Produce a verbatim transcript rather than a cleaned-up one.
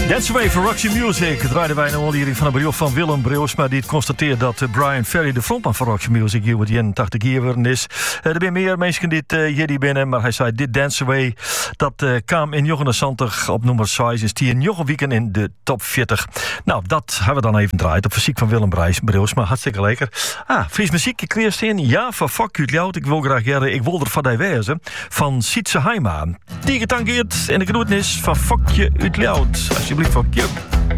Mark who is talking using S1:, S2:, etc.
S1: Dance Away for Roxy Music draaiden wij een hier van een brief van Willem Breusma, die het constateert dat Brian Ferry, de frontman van Roxy Music, hier wordt eenentachtig jaar geworden is. Uh, er zijn meer mensen die uh, hier die binnen, maar hij zei dit Dance Away dat uh, kwam in negenenzeventig op nummer zes, is die in nog een weekend in de top veertig. Nou, dat hebben we dan even draait op fysiek van Willem Breusma, hartstikke lekker. Ah, Fries muziek, ik leer in ja van fuck u loud. Ik wil graag jaren, ik wil er van die wezen van Sietse Heima. Die getankeerd in de groetnis van fuck je uit loud. Alsjeblieft, fuck you.